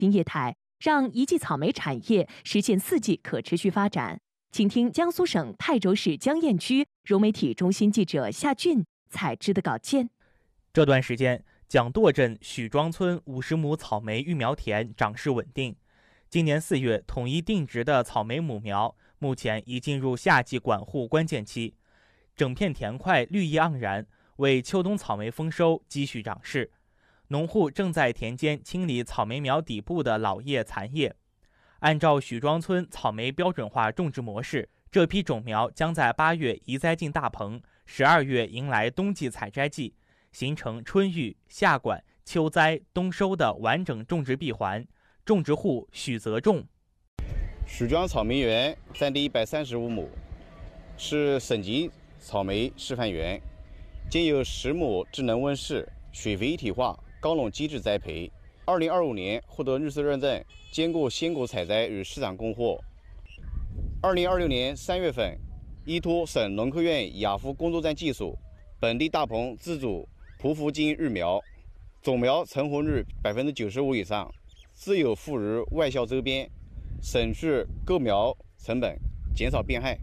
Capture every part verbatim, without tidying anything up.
新业态，让一季草莓产业实现四季可持续发展。请听江苏省泰州市江堰区融媒体中心记者夏俊采制的稿件。 这段时间，蒋垛镇许庄村五十亩草莓育苗田长势稳定。今年四月统一定植的草莓母苗，目前已进入夏季管护关键期，整片田块绿意盎然，为秋冬草莓丰收积蓄长势。农户正在田间清理草莓苗底部的老叶残叶。按照许庄村草莓标准化种植模式，这批种苗将在八月移栽进大棚，十二月迎来冬季采摘季，形成春育、夏管、秋栽、冬收的完整种植闭环。种植户许泽仲： 许庄草莓园占地一百三十五亩，是省级草莓示范园，建有十亩智能温室、水肥一体化、高垄机制栽培。二零二五年获得绿色认证，兼顾鲜果采摘与市场供货。二零二六年三月份，依托省农科院雅福工作站技术，本地大棚自主匍匐茎育苗，种苗成活率百分之九十五以上。自有富于外销周边，省去购苗成本，减少变害。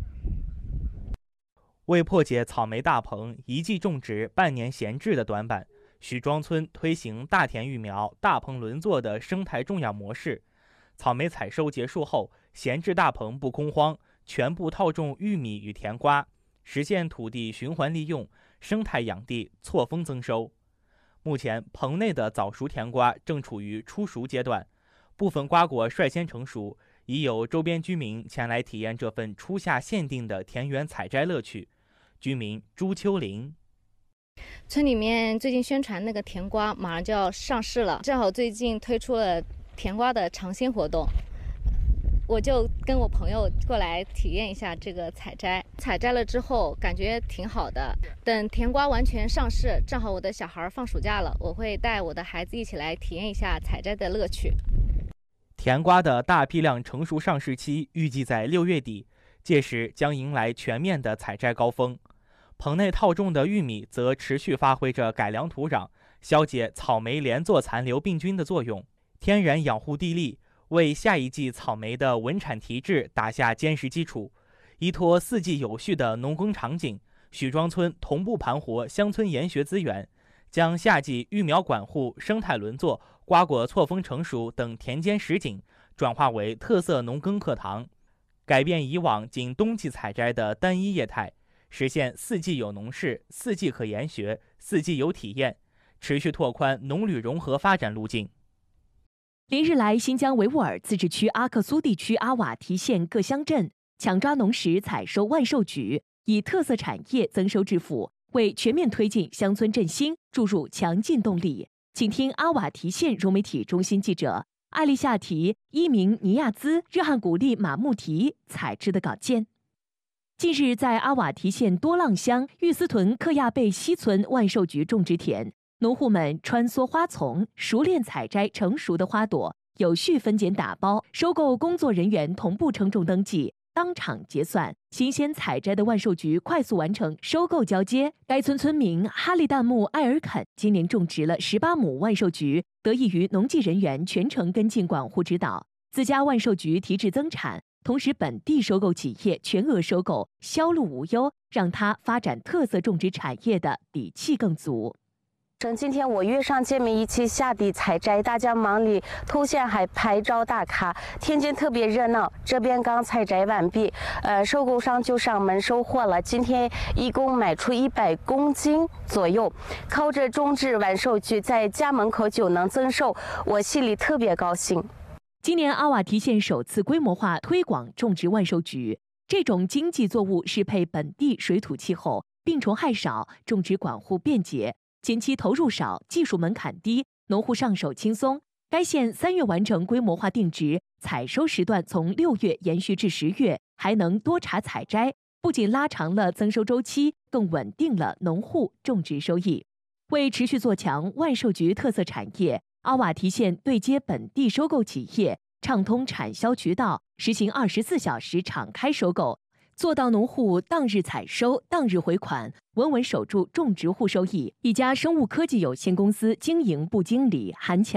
为破解草莓大棚一季种植半年闲置的短板，许庄村推行大田育苗、大棚轮作的生态种养模式。草莓采收结束后，闲置大棚不空荒，全部套种玉米与甜瓜，实现土地循环利用，生态养地，错峰增收。目前，棚内的早熟甜瓜正处于初熟阶段，部分瓜果率先成熟，已有周边居民前来体验这份初夏限定的田园采摘乐趣。居民朱秋玲： 村里面最近宣传那个甜瓜马上就要上市了，正好最近推出了甜瓜的尝鲜活动，我就跟我朋友过来体验一下这个采摘。采摘了之后感觉挺好的，等甜瓜完全上市，正好我的小孩放暑假了，我会带我的孩子一起来体验一下采摘的乐趣。 甜瓜的大批量成熟上市期预计在六月底，届时将迎来全面的采摘高峰。棚内套种的玉米则持续发挥着改良土壤、消解草莓连作残留病菌的作用，天然养护地力，为下一季草莓的稳产提质打下坚实基础。依托四季有序的农耕场景，许庄村同步盘活乡村研学资源，将夏季育苗管护、生态轮作、瓜果错峰成熟等田间实景转化为特色农耕课堂，改变以往仅冬季采摘的单一业态，实现四季有农事、四季可研学、四季有体验，持续拓宽农旅融合发展路径。 连日来，新疆维吾尔自治区阿克苏地区阿瓦提县各乡镇抢抓农时采收万寿菊，以特色产业增收致富，为全面推进乡村振兴注入强劲动力。请听阿瓦提县融媒体中心记者艾丽夏提、伊明尼亚兹、热汗古力马木提采制的稿件。近日，在阿瓦提县多浪乡玉斯屯克亚贝西村万寿菊种植田，农户们穿梭花丛，熟练采摘成熟的花朵，有序分拣打包，收购工作人员同步称重登记，当场结算。新鲜采摘的万寿菊快速完成收购交接。该村村民哈利旦木艾尔肯今年种植了十八亩万寿菊，得益于农技人员全程跟进管护指导，自家万寿菊提质增产，同时本地收购企业全额收购，销路无忧，让他发展特色种植产业的底气更足。 今天我约上街民一起下地采摘，大家忙里偷闲还拍照打卡，田间特别热闹。这边刚采摘完毕，呃，收购商就上门收货了。今天一共卖出一百公斤左右，靠着种植万寿菊在家门口就能增收，我心里特别高兴。 今年阿瓦提县首次规模化推广种植万寿菊，这种经济作物适配本地水土气候，病虫害少，种植管护便捷。前期投入少，技术门槛低，农户上手轻松。该县三月完成规模化定植，采收时段从六月延续至十月，还能多茬采摘，不仅拉长了增收周期，更稳定了农户种植收益。为持续做强万寿菊特色产业，阿瓦提县对接本地收购企业，畅通产销渠道，实行二十四小时敞开收购，做到农户当日采收、当日回款，稳稳守住种植户收益。一家生物科技有限公司经营部经理韩强：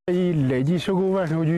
已累计收购万寿菊